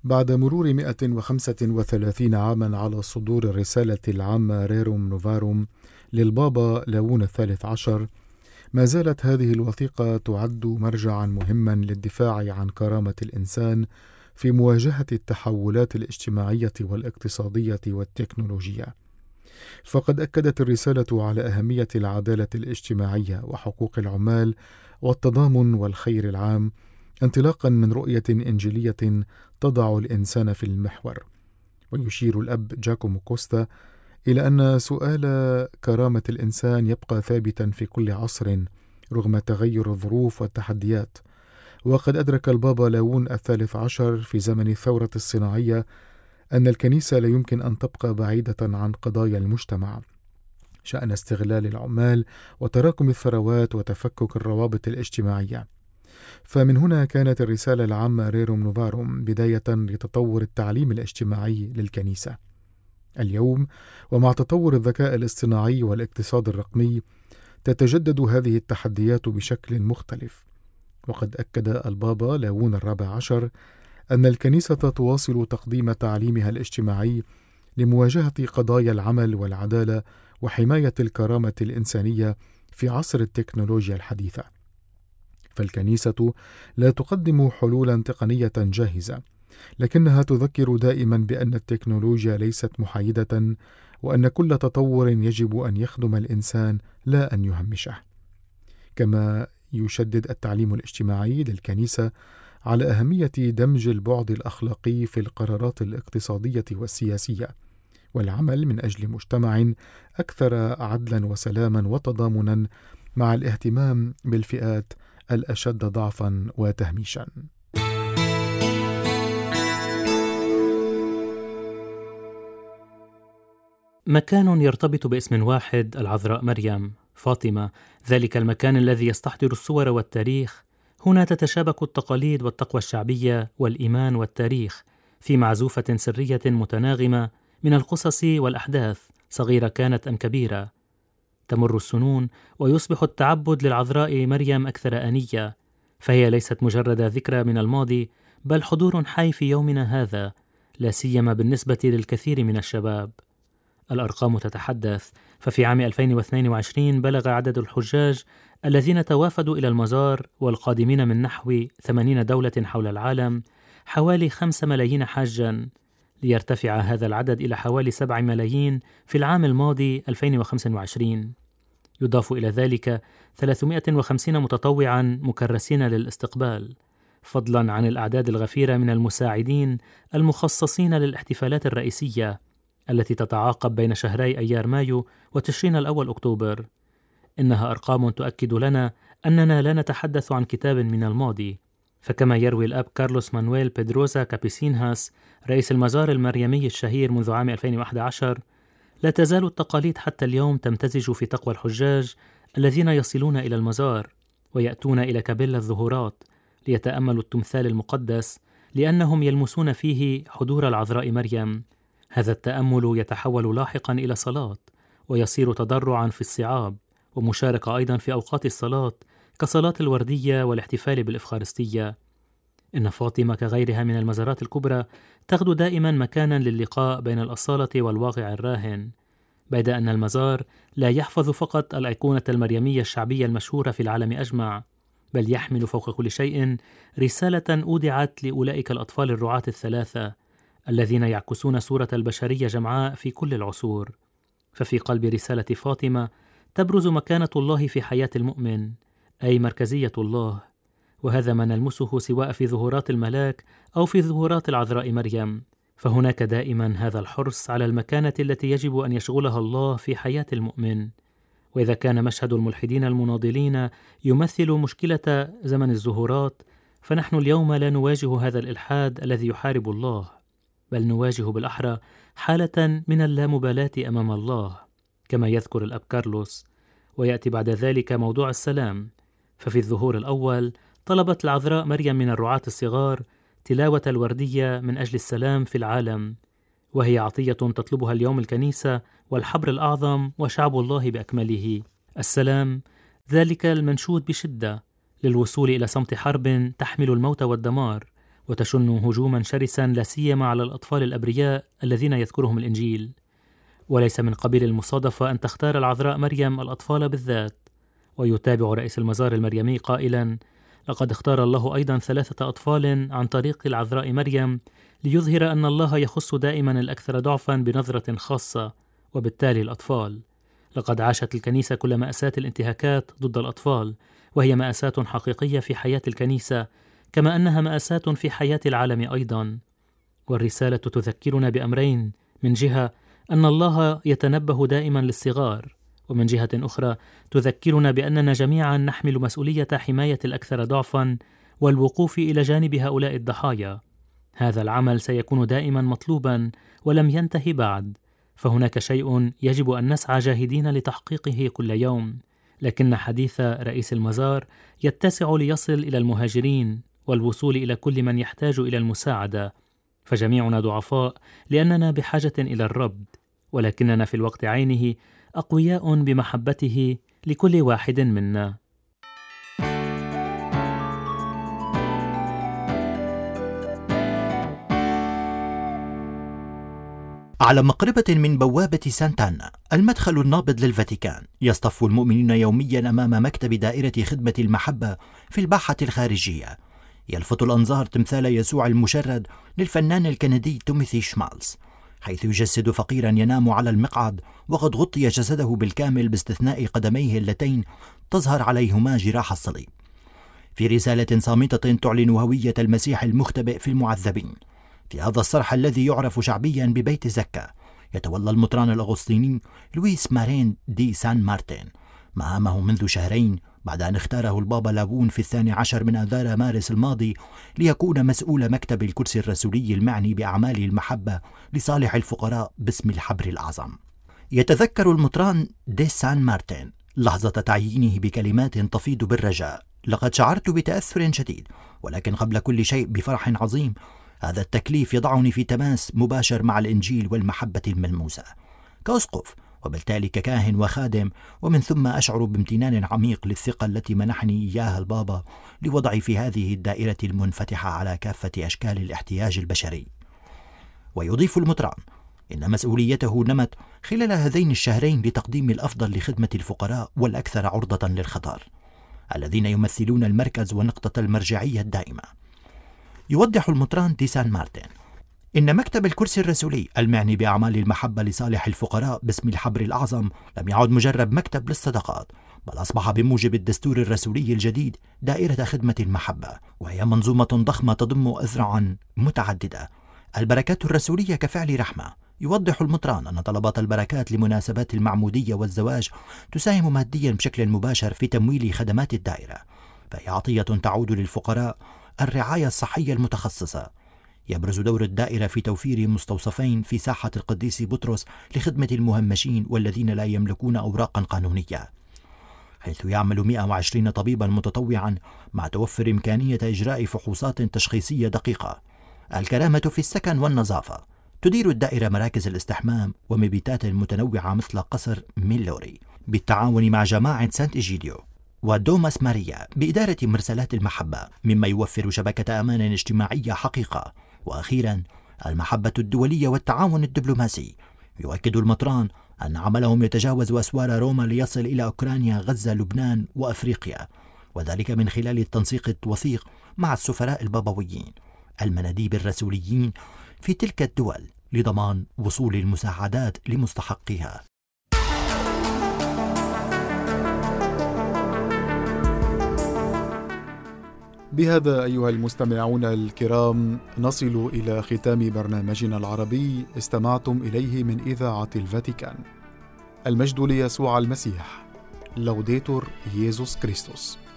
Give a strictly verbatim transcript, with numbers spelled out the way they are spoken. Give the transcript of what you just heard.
بعد مرور مئة وخمسة وثلاثين عاما على صدور الرسالة العامة ريروم نوفاروم للبابا لاون الثالث عشر، ما زالت هذه الوثيقة تعد مرجعا مهما للدفاع عن كرامة الإنسان في مواجهة التحولات الاجتماعية والاقتصادية والتكنولوجية. فقد أكدت الرسالة على أهمية العدالة الاجتماعية وحقوق العمال والتضامن والخير العام، انطلاقا من رؤية إنجيلية تضع الإنسان في المحور. ويشير الأب جاكومو كوستا إلى أن سؤال كرامة الإنسان يبقى ثابتا في كل عصر رغم تغير الظروف والتحديات. وقد أدرك البابا لاون الثالث عشر في زمن الثورة الصناعية أن الكنيسة لا يمكن أن تبقى بعيدة عن قضايا المجتمع، شأن استغلال العمال وتراكم الثروات وتفكك الروابط الاجتماعية. فمن هنا كانت الرسالة العامة ريروم نوفاروم بداية لتطور التعليم الاجتماعي للكنيسة. اليوم ومع تطور الذكاء الاصطناعي والاقتصاد الرقمي تتجدد هذه التحديات بشكل مختلف. وقد أكد البابا لاون الرابع عشر أن الكنيسة تواصل تقديم تعليمها الاجتماعي لمواجهة قضايا العمل والعدالة وحماية الكرامة الإنسانية في عصر التكنولوجيا الحديثة. فالكنيسة لا تقدم حلولا تقنية جاهزة، لكنها تذكر دائما بأن التكنولوجيا ليست محايدة، وأن كل تطور يجب أن يخدم الإنسان لا أن يهمشه. كما يشدد التعليم الاجتماعي للكنيسة على أهمية دمج البعد الأخلاقي في القرارات الاقتصادية والسياسية، والعمل من أجل مجتمع أكثر عدلا وسلاما وتضامنا، مع الاهتمام بالفئات الأشد ضعفا وتهميشا. مكان يرتبط باسم واحد، العذراء مريم، فاطمة، ذلك المكان الذي يستحضر الصور والتاريخ. هنا تتشابك التقاليد والتقوى الشعبية والإيمان والتاريخ في معزوفة سرية متناغمة من القصص والأحداث، صغيرة كانت أم كبيرة. تمر السنون ويصبح التعبد للعذراء مريم أكثر آنية، فهي ليست مجرد ذكرى من الماضي، بل حضور حي في يومنا هذا، لا سيما بالنسبة للكثير من الشباب. الأرقام تتحدث، ففي عام ألفين واثنين وعشرين بلغ عدد الحجاج الذين توافدوا إلى المزار والقادمين من نحو ثمانين دولة حول العالم حوالي خمسة ملايين حاجا، ليرتفع هذا العدد إلى حوالي سبعة ملايين في العام الماضي ألفين وخمسة وعشرين. يضاف إلى ذلك ثلاثمائة وخمسين متطوعا مكرسين للاستقبال، فضلا عن الأعداد الغفيرة من المساعدين المخصصين للاحتفالات الرئيسية التي تتعاقب بين شهري أيار مايو وتشرين الأول أكتوبر. إنها أرقام تؤكد لنا أننا لا نتحدث عن كتاب من الماضي، فكما يروي الأب كارلوس مانويل بيدروزا كابيسينهاس رئيس المزار المريمي الشهير منذ عام ألفين وأحد عشر، لا تزال التقاليد حتى اليوم تمتزج في تقوى الحجاج الذين يصلون إلى المزار ويأتون إلى كابيلا الظهورات ليتأملوا التمثال المقدس، لأنهم يلمسون فيه حضور العذراء مريم. هذا التأمل يتحول لاحقا إلى صلاة، ويصير تضرعا في الصعاب، ومشاركة أيضا في أوقات الصلاة كصلاة الوردية والاحتفال بالإفخارستية. إن فاطمة كغيرها من المزارات الكبرى تغدو دائما مكانا للقاء بين الأصالة والواقع الراهن، بيد أن المزار لا يحفظ فقط الأيقونة المريمية الشعبية المشهورة في العالم أجمع، بل يحمل فوق كل شيء رسالة أودعت لأولئك الأطفال الرعاة الثلاثة الذين يعكسون صورة البشرية جمعاء في كل العصور. ففي قلب رسالة فاطمة تبرز مكانة الله في حياة المؤمن، أي مركزية الله، وهذا ما نلمسه سواء في ظهورات الملاك أو في ظهورات العذراء مريم. فهناك دائما هذا الحرص على المكانة التي يجب أن يشغلها الله في حياة المؤمن. وإذا كان مشهد الملحدين المناضلين يمثل مشكلة زمن الظهورات، فنحن اليوم لا نواجه هذا الإلحاد الذي يحارب الله، بل نواجه بالأحرى حالة من اللامبالاة أمام الله، كما يذكر الأب كارلوس. ويأتي بعد ذلك موضوع السلام، ففي الظهور الأول طلبت العذراء مريم من الرعاة الصغار تلاوة الوردية من أجل السلام في العالم، وهي عطية تطلبها اليوم الكنيسة والحبر الأعظم وشعب الله بأكمله. السلام ذلك المنشود بشدة للوصول إلى صمت حرب تحمل الموت والدمار، وتشن هجوما شرسا لا سيما على الأطفال الأبرياء الذين يذكرهم الإنجيل. وليس من قبيل المصادفة أن تختار العذراء مريم الأطفال بالذات. ويتابع رئيس المزار المريمي قائلا: لقد اختار الله أيضا ثلاثة أطفال عن طريق العذراء مريم ليظهر أن الله يخص دائما الأكثر ضعفا بنظرة خاصة، وبالتالي الأطفال. لقد عاشت الكنيسة كل مأساة الانتهاكات ضد الأطفال، وهي مأساة حقيقية في حياة الكنيسة، كما أنها مأساة في حياة العالم أيضا. والرسالة تذكرنا بأمرين: من جهة أن الله يتنبه دائما للصغار، ومن جهة أخرى تذكرنا بأننا جميعا نحمل مسؤولية حماية الأكثر ضعفا والوقوف إلى جانب هؤلاء الضحايا. هذا العمل سيكون دائما مطلوبا ولم ينتهي بعد، فهناك شيء يجب أن نسعى جاهدين لتحقيقه كل يوم. لكن حديث رئيس المزار يتسع ليصل إلى المهاجرين والوصول إلى كل من يحتاج إلى المساعدة، فجميعنا ضعفاء لأننا بحاجة إلى الرب، ولكننا في الوقت عينه أقوياء بمحبته لكل واحد منا. على مقربة من بوابة سانتانا، المدخل النابض للفاتيكان، يصطف المؤمنون يوميا أمام مكتب دائرة خدمة المحبة في الباحة الخارجية. يلفت الأنظار تمثال يسوع المشرد للفنان الكندي توميثي شمالز، حيث يجسد فقيرا ينام على المقعد وقد غطي جسده بالكامل باستثناء قدميه اللتين تظهر عليهما جراح الصليب. في رسالة صامتة تعلن هوية المسيح المختبئ في المعذبين. في هذا الصرح الذي يعرف شعبيا ببيت زكا، يتولى المطران الأغسطيني لويس مارين دي سان مارتين مهامه منذ شهرين، بعد أن اختاره البابا لاوون في الثاني عشر من آذار مارس الماضي ليكون مسؤول مكتب الكرسي الرسولي المعني بأعمال المحبة لصالح الفقراء باسم الحبر الأعظم. يتذكر المطران دي سان مارتين لحظة تعيينه بكلمات تفيض بالرجاء: لقد شعرت بتأثر شديد، ولكن قبل كل شيء بفرح عظيم. هذا التكليف يضعني في تماس مباشر مع الإنجيل والمحبة الملموسة كأسقف، وبالتالي ككاهن وخادم، ومن ثم أشعر بامتنان عميق للثقة التي منحني إياها البابا لوضعي في هذه الدائرة المنفتحة على كافة أشكال الاحتياج البشري. ويضيف المطران إن مسؤوليته نمت خلال هذين الشهرين لتقديم الأفضل لخدمة الفقراء والأكثر عرضة للخطر، الذين يمثلون المركز ونقطة المرجعية الدائمة. يوضح المطران دي سان مارتين إن مكتب الكرسي الرسولي المعني بأعمال المحبة لصالح الفقراء باسم الحبر الأعظم لم يعد مجرد مكتب للصدقات، بل أصبح بموجب الدستور الرسولي الجديد دائرة خدمة المحبة، وهي منظومة ضخمة تضم أذرعا متعددة. البركات الرسولية كفعل رحمة. يوضح المطران أن طلبات البركات لمناسبات المعمودية والزواج تساهم ماديا بشكل مباشر في تمويل خدمات الدائرة، فهي عطية تعود للفقراء. الرعاية الصحية المتخصصة. يبرز دور الدائرة في توفير مستوصفين في ساحة القديس بطرس لخدمة المهمشين والذين لا يملكون أوراقا قانونية، حيث يعمل مئة وعشرين طبيبا متطوعا مع توفر إمكانية إجراء فحوصات تشخيصية دقيقة. الكرامة في السكن والنظافة. تدير الدائرة مراكز الاستحمام ومبيتات متنوعة مثل قصر ميلوري بالتعاون مع جماعة سانت إيجيديو ودوماس ماريا بإدارة مرسلات المحبة، مما يوفر شبكة أمان اجتماعية حقيقة. وأخيرا المحبة الدولية والتعاون الدبلوماسي. يؤكد المطران أن عملهم يتجاوز أسوار روما ليصل إلى أوكرانيا، غزة، لبنان وأفريقيا، وذلك من خلال التنسيق الوثيق مع السفراء البابويين المناديب الرسوليين في تلك الدول لضمان وصول المساعدات لمستحقيها. بهذا أيها المستمعون الكرام نصل إلى ختام برنامجنا العربي استمعتم إليه من إذاعة الفاتيكان. المجد ليسوع المسيح. لوديتور ييسوس كريستوس.